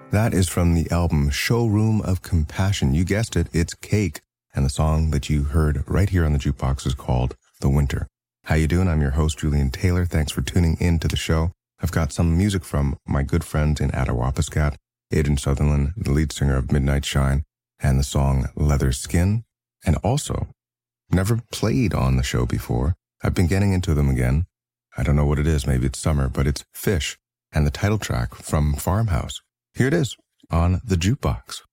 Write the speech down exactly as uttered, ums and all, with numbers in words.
That is from the album Showroom of Compassion. You guessed it, it's Cake. And the song that you heard right here on the jukebox is called The Winter. How you doing? I'm your host, Julian Taylor. Thanks for tuning in to the show. I've got some music from my good friends in Attawapiskat, Aidan Sutherland, the lead singer of Midnight Shine, and the song Leather Skin. And also, never played on the show before. I've been getting into them again. I don't know what it is. Maybe it's summer, but it's Fish and the title track from Farmhouse. Here it is on the jukebox.